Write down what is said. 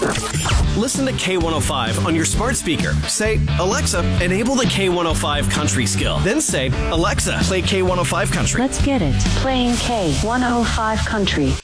Listen to K105 on your smart speaker. Say, Alexa, enable the K105 country skill. Then say, Alexa, play K105 country. Let's get it. Playing K105 country.